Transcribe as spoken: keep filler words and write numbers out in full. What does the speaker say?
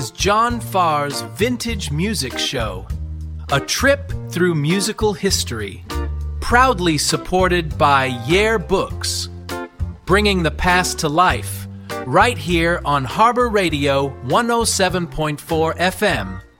John Farr's Vintage Music Show, a trip through musical history, proudly supported by Yare Books, bringing the past to life, right here on Harbor Radio one oh seven point four F M.